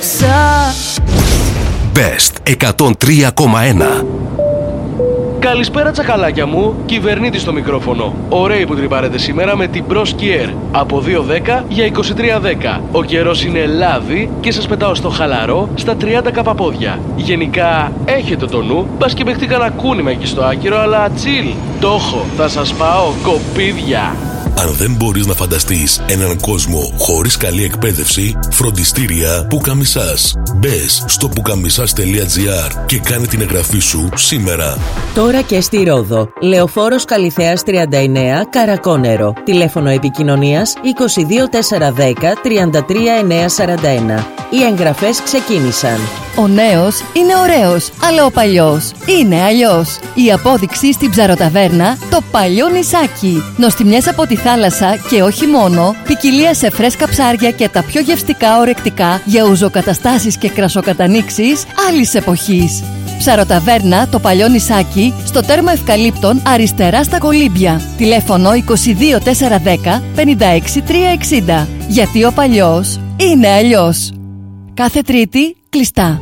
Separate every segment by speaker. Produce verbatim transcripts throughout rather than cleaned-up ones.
Speaker 1: Best εκατόν τρία κόμμα ένα.
Speaker 2: Καλησπέρα τσακαλάκια μου, κυβερνήτη στο μικρόφωνο. Ωραίοι που τρυπάρετε σήμερα με την Bros Kier από δύο δέκα για είκοσι τρία δέκα. Ο καιρός είναι λάδι και σας πετάω στο χαλαρό στα τριάντα καπαπόδια. Γενικά έχετε το νου, μπας και παιχτεί κανένα κούνημα εκεί στο άκυρο, αλλά chill. Το έχω, θα σας πάω κοπίδια.
Speaker 1: Αν δεν μπορείς να φανταστείς έναν κόσμο χωρίς καλή εκπαίδευση, φροντιστήρια Πουκαμισάς. Μπες στο πουκαμισάς τελεία τζι άρ και κάνε την εγγραφή σου σήμερα.
Speaker 3: Τώρα και στη Ρόδο. Λεωφόρος Καλιθέας τριάντα εννέα, Καρακόνερο. Τηλέφωνο επικοινωνίας είκοσι δύο τετρακόσια δέκα τριάντα τρία εννιακόσια σαράντα ένα. Οι εγγραφές ξεκίνησαν.
Speaker 4: Ο νέος είναι ωραίος, αλλά ο παλιός είναι αλλιώς. Η απόδειξη στην Ψαροταβέρνα, το παλιό νησάκι. Νοστιμιές από τη θάλασσα και όχι μόνο, ποικιλία σε φρέσκα ψάρια και τα πιο γευστικά ορεκτικά για ουζοκαταστάσεις και κρασοκατανίξεις άλλης εποχής. Ψαροταβέρνα, το παλιό νησάκι, στο τέρμα Ευκαλύπτων, αριστερά στα Κολύμπια. Τηλέφωνο είκοσι δύο τετρακόσια δέκα πενήντα έξι τριακόσια εξήντα. Γιατί ο παλιός είναι αλλιώς. Κάθε Τρίτη κλειστά.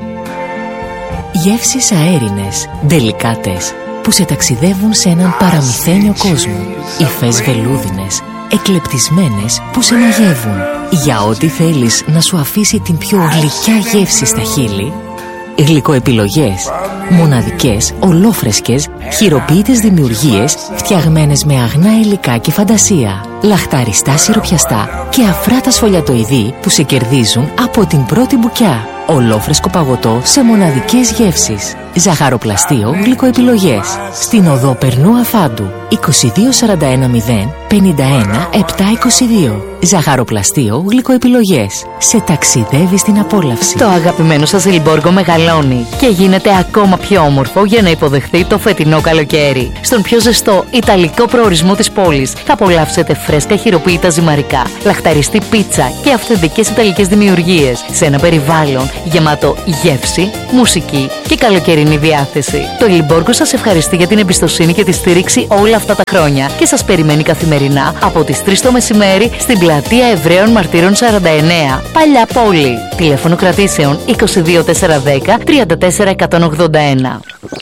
Speaker 5: Γεύσεις αέρινες, ντελικάτες, που σε ταξιδεύουν σε έναν παραμυθένιο κόσμο. Υφές βελούδινες, εκλεπτισμένες που σε μαγεύουν. Για ό,τι θέλεις να σου αφήσει την πιο γλυκιά γεύση στα χείλη, γλυκοεπιλογές, μοναδικές, ολόφρεσκες, χειροποίητες δημιουργίες φτιαγμένες με αγνά υλικά και φαντασία. Λαχταριστά σιροπιαστά και αφράτα σφολιατοειδή που σε κερδίζουν από την πρώτη μπουκιά. Ολόφρεσκο παγωτό σε μοναδικές γεύσεις. Ζαχαροπλαστείο γλυκοεπιλογές. Στην οδό Περνού Αφάντου είκοσι δύο σαράντα ένα μηδέν πενήντα ένα επτακόσια είκοσι δύο. Ζαχαροπλαστείο γλυκοεπιλογές. Σε ταξιδεύει στην απόλαυση.
Speaker 6: Το αγαπημένο σας Λιμπόργο μεγαλώνει και γίνεται ακόμα πιο όμορφο για να υποδεχθεί το φετινό καλοκαίρι. Στον πιο ζεστό ιταλικό προορισμό της πόλης θα απολαύσετε φρέσκα χειροποίητα ζυμαρικά, λαχταριστή πίτσα και αυθεντικές ιταλικές δημιουργίες σε ένα περιβάλλον γεμάτο γεύση, μουσική και καλοκαιρινή διάθεση. Το Λιμπόργο σας ευχαριστεί για την εμπιστοσύνη και τη στήριξη όλα αυτά τα χρόνια και σας περιμένει καθημερινά από τις τρεις το μεσημέρι στην πλατεία Εβραίων Μαρτύρων σαράντα εννέα, Παλιά Πόλη. Τηλέφωνο κρατήσεων είκοσι δύο τετρακόσια δέκα τριάντα τέσσερα εκατόν ογδόντα ένα.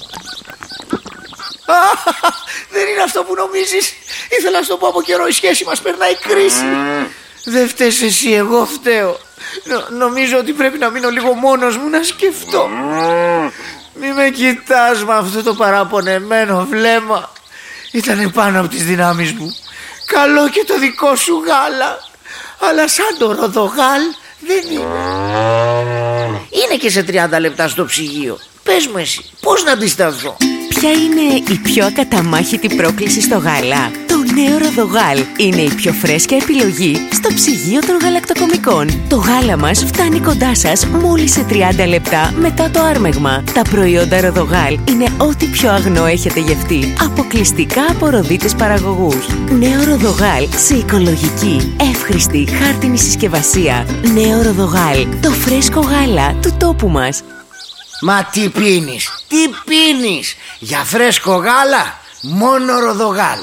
Speaker 7: Δεν είναι αυτό που νομίζεις. Ήθελα να σου το πω από καιρό, η σχέση μας περνάει κρίση. Δεν φταίς εσύ, εγώ φταίω. Νο, νομίζω ότι πρέπει να μείνω λίγο μόνος μου να σκεφτώ. Μη με κοιτάς με αυτό το παραπονεμένο βλέμμα. Ήτανε πάνω από τις δυνάμεις μου. Καλό και το δικό σου γάλα, αλλά σαν το ροδογάλ δεν είναι. Είναι και σε τριάντα λεπτά στο ψυγείο. Πες μου εσύ, πώς να αντισταθώ?
Speaker 8: Ποια είναι η πιο ακαταμάχητη πρόκληση στο γάλα? Το νέο Ροδογάλ είναι η πιο φρέσκια επιλογή στο ψυγείο των γαλακτοκομικών. Το γάλα μας φτάνει κοντά σας μόλις σε τριάντα λεπτά μετά το άρμεγμα. Τα προϊόντα Ροδογάλ είναι ό,τι πιο αγνό έχετε γευτεί, αποκλειστικά από ροδίτες παραγωγούς. Νέο Ροδογάλ σε οικολογική, εύχρηστη, χάρτινη συσκευασία. Νέο Ροδογάλ, το φρέσκο γάλα του τόπου μας.
Speaker 7: Μα τι πίνεις, τι πίνεις? Για φρέσκο γάλα, μόνο Ροδογάλ.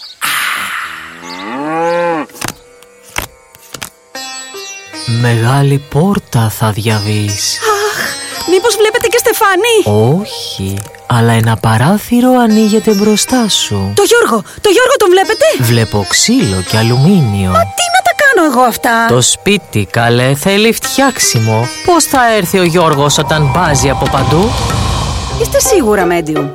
Speaker 5: Μεγάλη πόρτα θα διαβείς.
Speaker 8: Αχ, μήπως βλέπετε και Στεφάνη?
Speaker 5: Όχι, αλλά ένα παράθυρο ανοίγεται μπροστά σου.
Speaker 8: Το Γιώργο, το Γιώργο τον βλέπετε?
Speaker 5: Βλέπω ξύλο και αλουμίνιο.
Speaker 8: Μα τι να τα κάνω εγώ αυτά?
Speaker 5: Το σπίτι, καλέ, θέλει φτιάξιμο. Πώς θα έρθει ο Γιώργος όταν μπάζει από παντού?
Speaker 8: Είστε σίγουρα medium?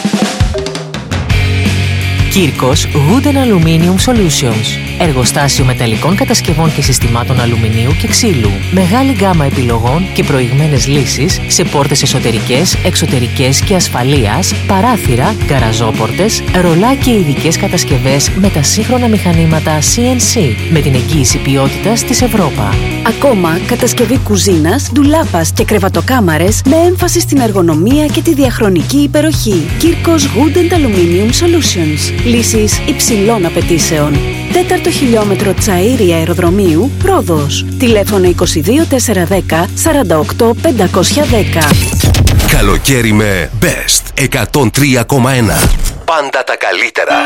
Speaker 5: Κύρκος Wood and Aluminium Solutions. Εργοστάσιο μεταλλικών κατασκευών και συστημάτων αλουμινίου και ξύλου. Μεγάλη γκάμα επιλογών και προηγμένες λύσεις σε πόρτες εσωτερικές, εξωτερικές και ασφαλείας, παράθυρα, γκαραζόπορτες, ρολά και ειδικές κατασκευές με τα σύγχρονα μηχανήματα σι εν σι με την εγγύηση ποιότητας της Ευρώπα.
Speaker 8: Ακόμα κατασκευή κουζίνας, ντουλάπας και κρεβατοκάμαρες με έμφαση στην εργονομία και τη διαχρονική υπεροχή. Κύρκος Wood and Aluminium Solutions. Λύσεις υψηλών απαιτήσεων. Τέταρτο χιλιόμετρο Τσαΐρη Αεροδρομίου, Ρόδος. Τηλέφωνο είκοσι δύο τετρακόσια δέκα σαράντα οκτώ πεντακόσια δέκα.
Speaker 1: Καλοκαίρι με Best εκατόν τρία κόμμα ένα. Πάντα τα καλύτερα.